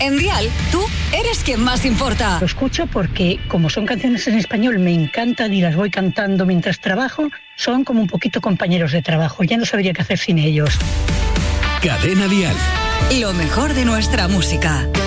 En Dial, tú eres quien más importa. Lo escucho porque, como son canciones en español, me encantan y las voy cantando mientras trabajo. Son como un poquito compañeros de trabajo. Ya no sabría qué hacer sin ellos. Cadena Dial. Lo mejor de nuestra música.